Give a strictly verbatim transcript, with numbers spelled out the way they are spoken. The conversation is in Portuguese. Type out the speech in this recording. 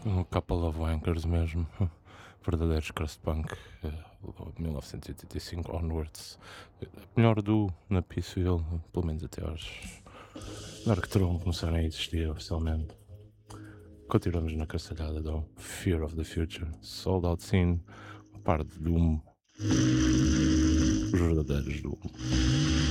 Um couple of wankers mesmo. Verdadeiros crust punk. eh, mil novecentos e oitenta e cinco onwards. Melhor duo na Peaceville, pelo menos até aos Narctron começarem a existir oficialmente. Continuamos na caçalhada do Fear of the Future, Sold Out Scene, uma par de Doom. Os verdadeiros Doom.